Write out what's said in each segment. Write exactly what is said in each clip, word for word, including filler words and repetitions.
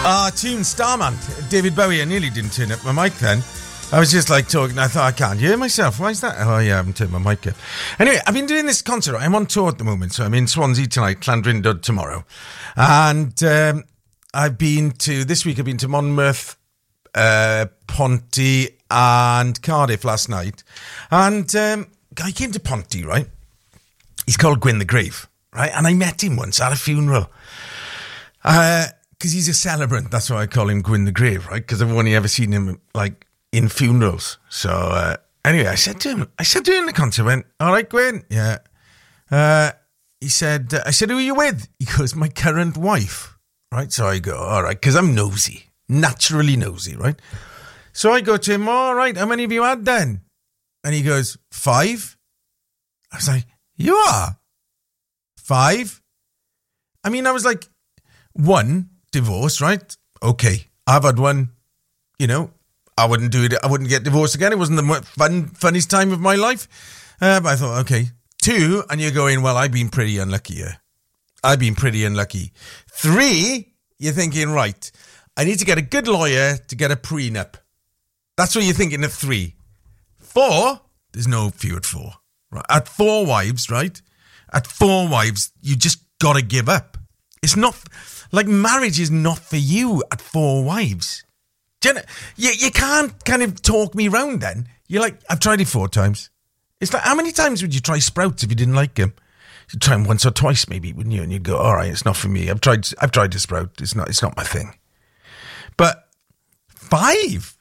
Ah, uh, Tune Starman, David Bowie. I nearly didn't turn up my mic then. I was just like talking. I thought, I can't hear myself. Why is that? Oh, yeah, I haven't turned my mic up. Anyway, I've been doing this concert. I'm on tour at the moment. So I'm in Swansea tonight, Llandrindod tomorrow. And um, I've been to, this week I've been to Monmouth, uh, Ponty and Cardiff last night. And um, I came to Ponty, right? He's called Gwyn the Grave, right? And I met him once at a funeral. Uh... Because he's a celebrant. That's why I call him Gwyn the Grave, right? Because I've only ever seen him, like, in funerals. So, uh, anyway, I said to him, I said to him in the concert, I went, all right, Gwyn? Yeah. Uh, he said, uh, I said, who are you with? He goes, my current wife, right? So I go, all right, because I'm nosy, naturally nosy, right? So I go to him, all right, how many have you had then? And he goes, five? I was like, you are? Five? I mean, I was like, one... divorce, right? Okay. I've had one, you know, I wouldn't do it. I wouldn't get divorced again. It wasn't the fun, funniest time of my life. Uh, but I thought, okay. Two, and you're going, well, I've been pretty unlucky here. I've been pretty unlucky. Three, you're thinking, right, I need to get a good lawyer to get a prenup. That's what you're thinking at three. Four, there's no few at four. Right? At four wives, right? At four wives, you just got to give up. It's not... Like, marriage is not for you at four wives. Do you, know, you, you can't kind of talk me round then. You're like, I've tried it four times. It's like, how many times would you try Sprouts if you didn't like them? You'd try them once or twice maybe, wouldn't you? And you'd go, all right, it's not for me. I've tried I've tried a Sprout. It's not, it's not my thing. But five?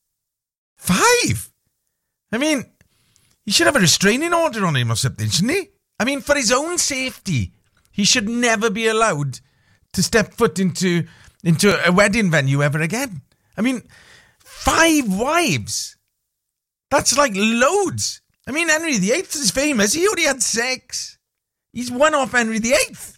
Five? I mean, you should have a restraining order on him or something, shouldn't he? I mean, for his own safety, he should never be allowed to step foot into into a wedding venue ever again. I mean, five wives. That's like loads. I mean, Henry the Eighth is famous. He only had six. He's one off Henry the Eighth.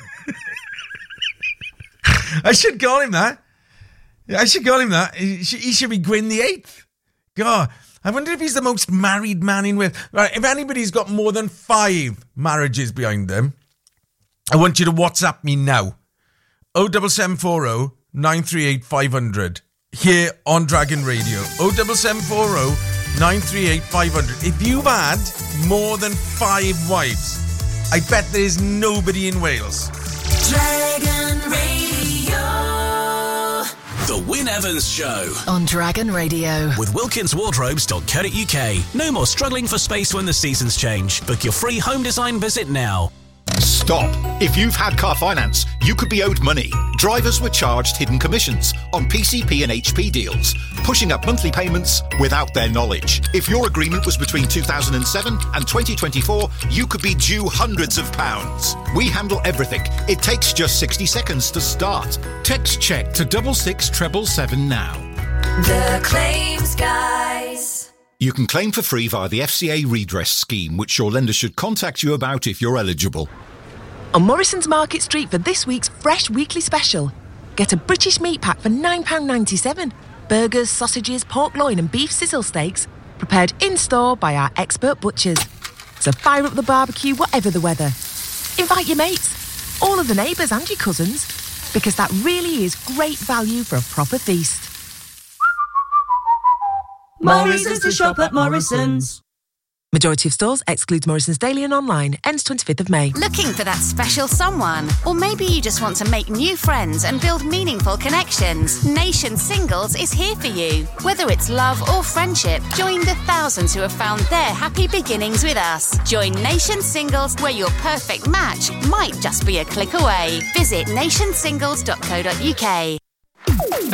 I should call him that. I should call him that. He should, he should be Gwyn the Eighth. God, I wonder if he's the most married man in Wales. Right, if anybody's got more than five marriages behind them, I want you to WhatsApp me now. oh seven seven four oh nine three eight five hundred here on Dragon Radio. oh seven seven four oh nine three eight five hundred. If you've had more than five wives, I bet there's nobody in Wales. Dragon Radio. The Wyn Evans Show on Dragon Radio. With wilkins wardrobes dot co dot uk. No more struggling for space when the seasons change. Book your free home design visit now. Stop. If you've had car finance, you could be owed money. Drivers were charged hidden commissions on P C P and H P deals, pushing up monthly payments without their knowledge. If your agreement was between two thousand seven and twenty twenty-four, you could be due hundreds of pounds. We handle everything. It takes just sixty seconds to start. Text check to double six treble seven now. The Claims Guys. You can claim for free via the F C A redress scheme, which your lender should contact you about if you're eligible. On Morrison's Market Street for this week's Fresh Weekly Special. Get a British meat pack for nine pounds ninety-seven. Burgers, sausages, pork loin and beef sizzle steaks, prepared in-store by our expert butchers. So fire up the barbecue whatever the weather. Invite your mates, all of the neighbours and your cousins, because that really is great value for a proper feast. Morrison's to shop at Morrison's. Majority of stores excludes Morrison's Daily and online. Ends twenty-fifth of May. Looking for that special someone? Or maybe you just want to make new friends and build meaningful connections. Nation Singles is here for you. Whether it's love or friendship, join the thousands who have found their happy beginnings with us. Join Nation Singles, where your perfect match might just be a click away. Visit nation singles dot co dot uk.